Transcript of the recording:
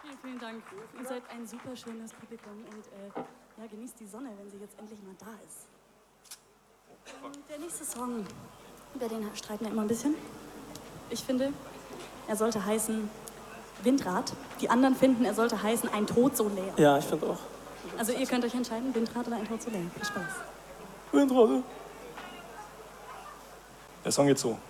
Vielen Dank. Ihr seid ein super schönes Publikum und ja, genießt die Sonne, wenn sie jetzt endlich mal da ist. Der nächste Song, über den streiten wir immer ein bisschen. Ich finde, er sollte heißen Windrad. Die anderen finden, er sollte heißen Ein Tod so leer. Ja, ich finde auch. Also ihr könnt euch entscheiden, Windrad oder Ein Tod so leer. Viel Spaß. Windrad. Der Song geht so.